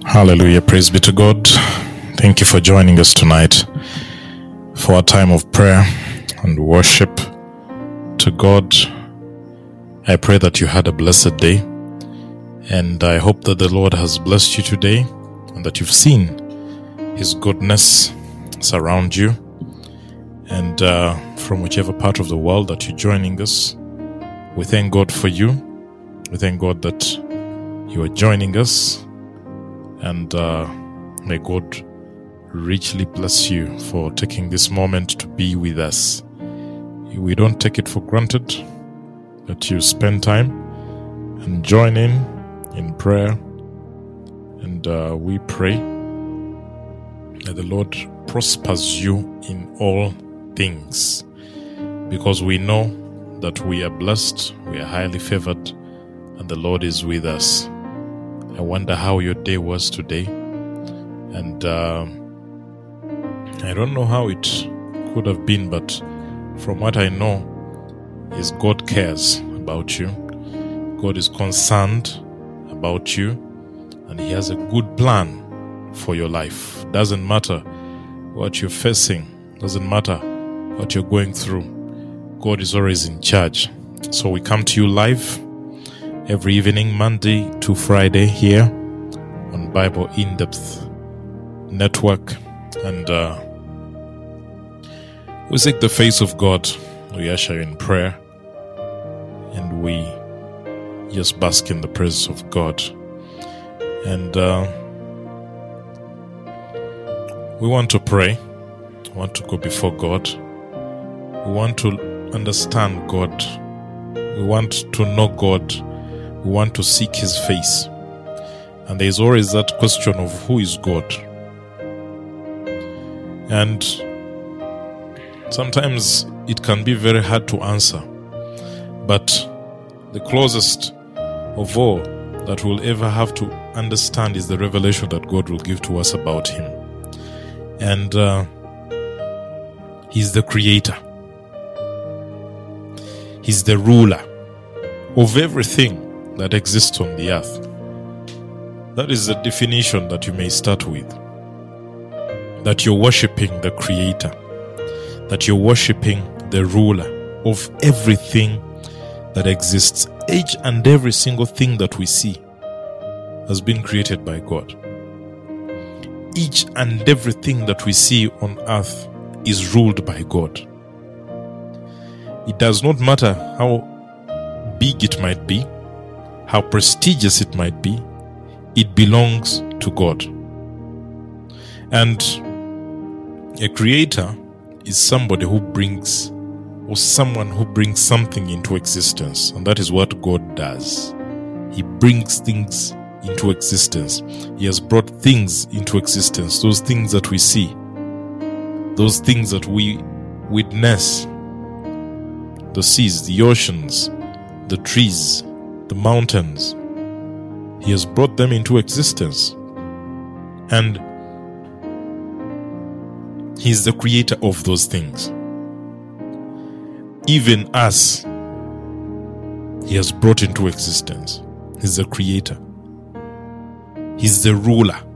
Hallelujah. Praise be to God. Thank you for joining us tonight for a time of prayer and worship to God. I pray that you had a blessed day, and I hope that the Lord has blessed you today and that you've seen His goodness surround you. And from whichever part of the world that you're joining us, we thank God for you. We thank God that you are joining us. And may God richly bless you for taking this moment to be with us. We don't take it for granted that you spend time and join in prayer. And we pray that the Lord prospers you in all things, because we know that we are blessed, we are highly favored, and the Lord is with us. I wonder how your day was today, and I don't know how it could have been, but from what I know is God cares about you. God is concerned about you, and He has a good plan for your life. Doesn't matter what you're facing, doesn't matter what you're going through, God is always in charge. So we come to you live every evening, Monday to Friday, here on Bible In-Depth Network. And we seek the face of God. We usher you in prayer, and we just bask in the presence of God. And we want to pray. We want to go before God. We want to understand God. We want to know God. We want to seek His face. And there is always that question of who is God. And sometimes it can be very hard to answer. But the closest of all that we'll ever have to understand is the revelation that God will give to us about Him. And He's the creator. He's the ruler of everything that exists on the earth. That is the definition that you may start with. That you're worshipping the Creator. That you're worshipping the ruler of everything that exists. Each and every single thing that we see has been created by God. Each and everything that we see on earth is ruled by God. It does not matter how big it might be, how prestigious it might be, it belongs to God. And a creator is somebody who brings, or someone who brings something into existence. And that is what God does. He brings things into existence. He has brought things into existence. Those things that we see, those things that we witness, the seas, the oceans, the trees, the mountains. He has brought them into existence. And He's the creator of those things. Even us, He has brought into existence. He's the creator. He's the ruler